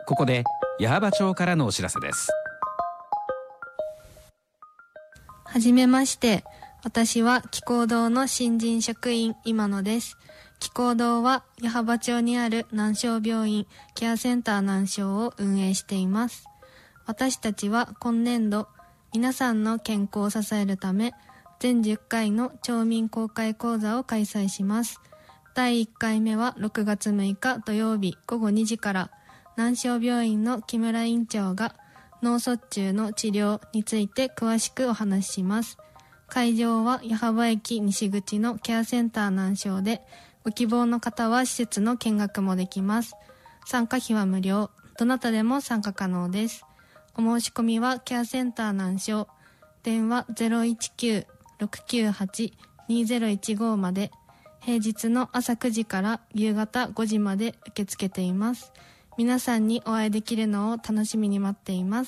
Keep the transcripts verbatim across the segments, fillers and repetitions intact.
ここで矢巾町からのお知らせです。 はじめまして、私は気候堂の新人職員今野です。気候堂は矢巾町にある南小病院ケアセンター南小を運営しています。私たちは今年度皆さんの健康を支えるため全じゅっかいの町民公開講座を開催します。だいいっかいめはろくがつむいか土曜日ごごにじから南小病院の木村院長が脳卒中の治療について詳しくお話しします。会場は矢巾駅西口のケアセンター南小で、ご希望の方は施設の見学もできます。参加費は無料、どなたでも参加可能です。お申し込みはケアセンター南小、電話 ゼロいちきゅう ろくきゅうはち にゼロいちご まで、平日の朝くじから夕方ごじまで受け付けています。皆さんにお会いできるのを楽しみに待っています。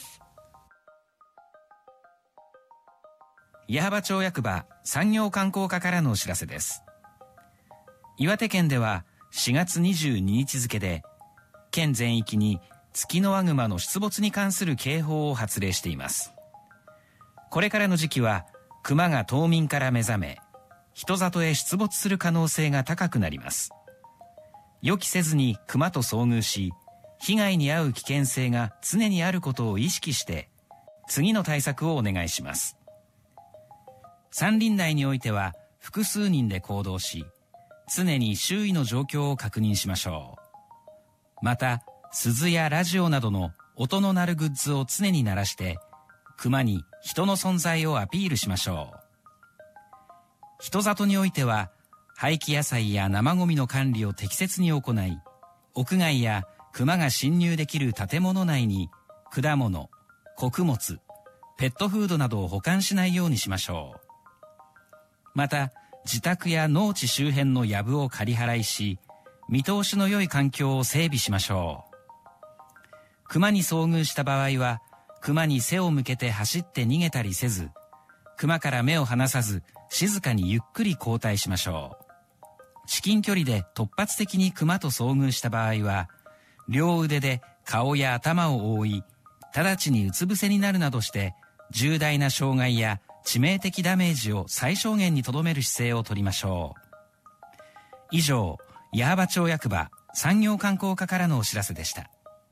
矢巾町役場産業観光課からのお知らせです。岩手県ではしがつにじゅうににち付で県全域にツキノワグマの出没に関する警報を発令しています。これからの時期はクマが冬眠から目覚め、人里へ出没する可能性が高くなります。予期せずにクマと遭遇し、被害に遭う危険性が常にあることを意識して次の対策をお願いします。山林内においては複数人で行動し、常に周囲の状況を確認しましょう。また鈴やラジオなどの音の鳴るグッズを常に鳴らしてクマに人の存在をアピールしましょう。人里においては廃棄野菜や生ゴミの管理を適切に行い、屋外やクマが侵入できる建物内に果物、穀物、ペットフードなどを保管しないようにしましょう。また自宅や農地周辺の藪を刈り払いし、見通しの良い環境を整備しましょう。クマに遭遇した場合はクマに背を向けて走って逃げたりせず、クマから目を離さず静かにゆっくり後退しましょう。至近距離で突発的にクマと遭遇した場合は、両腕で顔や頭を覆い、直ちにうつ伏せになるなどして重大な傷害や致命的ダメージを最小限にとどめる姿勢をとりましょう。以上、矢巾町役場産業観光課からのお知らせでした。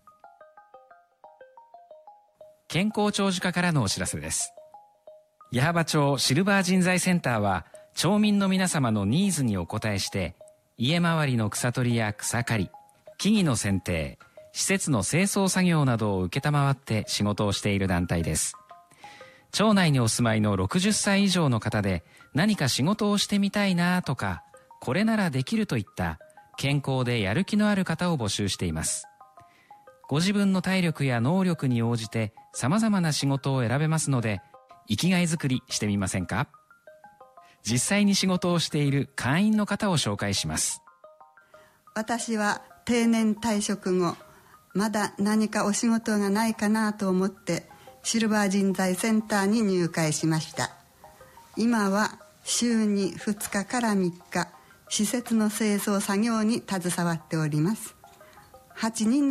健康長寿課からのお知らせです。矢巾町シルバー人材センターは町民の皆様のニーズにお応えして、家周りの草取りや草刈り、木々の剪定、施設の清掃作業などを承って仕事をしている団体です。町内にお住まいのろくじゅっさい以上の方で、何か仕事をしてみたいなとか、これならできるといった健康でやる気のある方を募集しています。ご自分の体力や能力に応じて様々な仕事を選べますので、生きがいづくりしてみませんか？実際に仕事をしている会員の方を紹介します。 私は定年退職後、まだ何かお仕事がないかなと思ってシルバー人材センターに入会しました。今は週にふつかからみっか、施設の清掃作業に携わっております。はちにんの